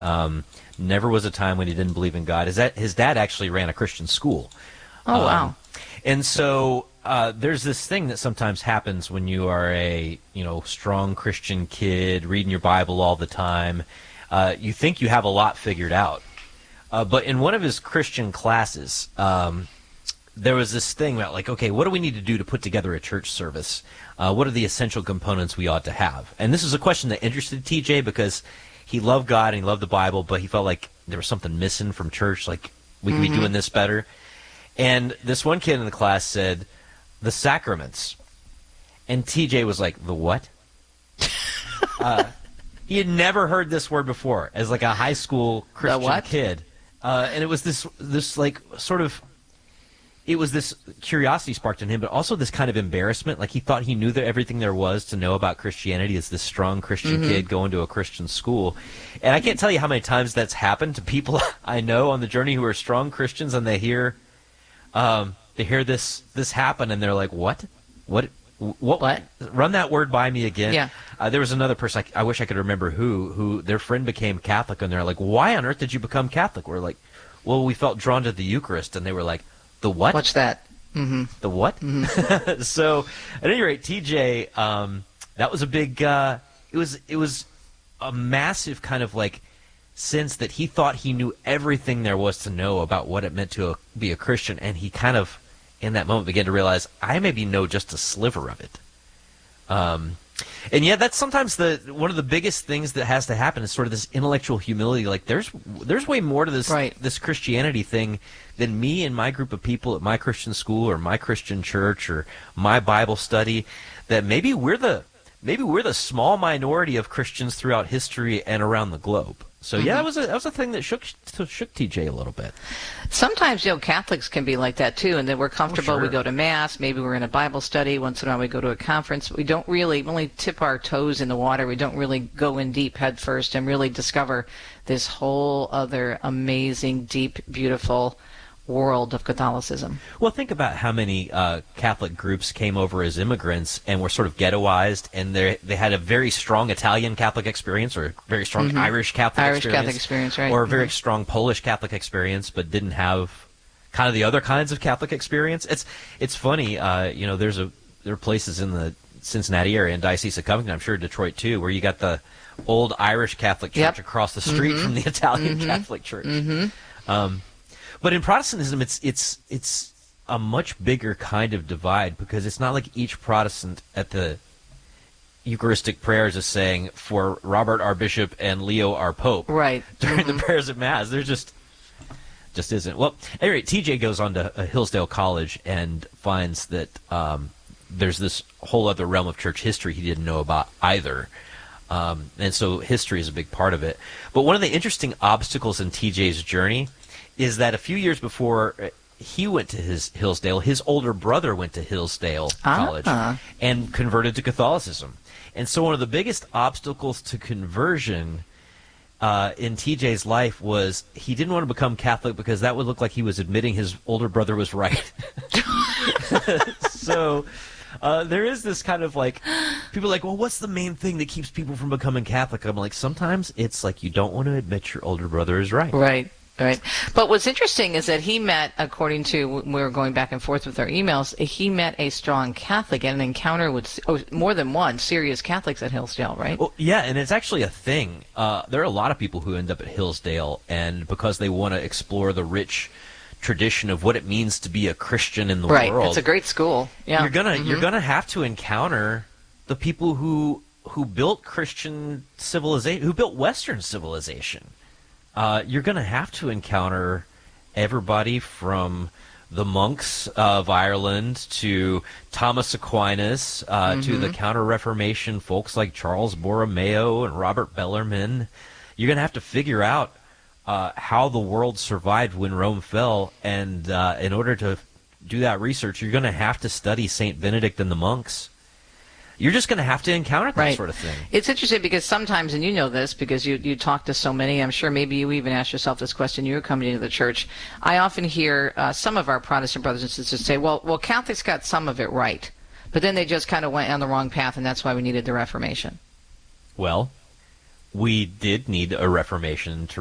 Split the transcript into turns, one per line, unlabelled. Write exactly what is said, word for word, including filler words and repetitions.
Um, never was a time when he didn't believe in God. His, his dad actually ran a Christian school.
Oh,
um,
wow.
And so uh, there's this thing that sometimes happens when you are a you know strong Christian kid reading your Bible all the time. Uh, you think you have a lot figured out. Uh, but in one of his Christian classes, um, there was this thing about like, okay, what do we need to do to put together a church service? Uh, what are the essential components we ought to have? And this is a question that interested T J because he loved God and he loved the Bible, but he felt like there was something missing from church, like we could
Mm-hmm.
be doing this better. And this one kid in the class said, the sacraments. And T J was like, the what? uh, he had never heard this word before as like a high school Christian
what?
kid. Uh, and it was this, this like sort of, it was this curiosity sparked in him, but also this kind of embarrassment. Like he thought he knew that everything there was to know about Christianity as this strong Christian
Mm-hmm.
kid going to a Christian school. And I can't tell you how many times that's happened to people I know on the journey who are strong Christians, and they hear, um, they hear this this happen, and they're like, "What? What? What?
What?
Run that word by me again."
Yeah.
Uh, there was another person, I, I wish I could remember who, who their friend became Catholic, and they're like, "Why on earth did you become Catholic?" We're like, "Well, we felt drawn to the Eucharist," and they were like, "The what?"
What's that? Mm-hmm.
The what? Mm-hmm. So, at any rate, T J, um, that was a big. Uh, it was it was a massive kind of like sense that he thought he knew everything there was to know about what it meant to a, be a Christian, and he kind of, in that moment, began to realize I maybe know just a sliver of it. Um, and yeah, that's sometimes the one of the biggest things that has to happen is sort of this intellectual humility. Like there's there's way more to this
Right.
this Christianity thing than me and my group of people at my Christian school or my Christian church or my Bible study. That maybe we're the maybe we're the small minority of Christians throughout history and around the globe. So yeah, that was a that was a thing that shook shook T J a little bit.
Sometimes, you know, Catholics can be like that too, and then we're comfortable.
Oh, sure.
We go to Mass, maybe we're in a Bible study. Once in a while we go to a conference. We don't really, we only tip our toes in the water. We don't really go in deep head first and really discover this whole other amazing, deep, beautiful world of Catholicism.
Well, think about how many uh, Catholic groups came over as immigrants and were sort of ghettoized, and they they had a very strong Italian Catholic experience or a very strong
Mm-hmm.
Irish Catholic
Irish
experience.
Catholic experience, right.
Or a very
Mhm.
strong Polish Catholic experience, but didn't have kind of the other kinds of Catholic experience. It's it's funny, uh, you know, there's a there are places in the Cincinnati area and Diocese of Covington, I'm sure Detroit too, where you got the old Irish Catholic church
Yep.
across the street
Mhm.
from the Italian
Mhm.
Catholic church.
Mhm.
Um, but in Protestantism, it's it's it's a much bigger kind of divide because it's not like each Protestant at the Eucharistic prayers is saying, "For Robert our Bishop and Leo our Pope,"
Right.
during
Mhm.
the prayers at Mass. There's just just isn't. Well, at any rate, T J goes on to uh, Hillsdale College and finds that um, there's this whole other realm of church history he didn't know about either. Um, and so history is a big part of it. But one of the interesting obstacles in T J's journey is that a few years before he went to his Hillsdale, his older brother went to Hillsdale
Ah.
College and converted to Catholicism. And so one of the biggest obstacles to conversion uh, in T J's life was he didn't want to become Catholic because that would look like he was admitting his older brother was right. So uh, there is this kind of like, people are like, well, what's the main thing that keeps people from becoming Catholic? I'm like, sometimes it's like you don't want to admit your older brother is right.
Right. Right. But what's interesting is that he met, according to, we were going back and forth with our emails, he met a strong Catholic and an encounter with oh, more than one serious Catholics at Hillsdale, right?
Well, yeah, and it's actually a thing. Uh, there are a lot of people who end up at Hillsdale, and because they want to explore the rich tradition of what it means to be a Christian in the
right.
world,
It's a great school. Yeah.
you're gonna
Mhm.
you're gonna have to encounter the people who who built Christian civilization, who built Western civilization. Uh, you're going to have to encounter everybody from the monks of Ireland to Thomas Aquinas uh,
Mm-hmm.
to the Counter-Reformation folks like Charles Borromeo and Robert Bellarmine. You're going to have to figure out uh, how the world survived when Rome fell, and uh, in order to do that research, you're going to have to study Saint Benedict and the monks. You're just going to have to encounter that
Right.
sort of thing.
It's interesting because sometimes, and you know this because you, you talk to so many, I'm sure maybe you even ask yourself this question, you were coming into the church. I often hear uh, some of our Protestant brothers and sisters say, well, well, Catholics got some of it right, but then they just kind of went on the wrong path, and that's why we needed the Reformation.
Well, we did need a reformation to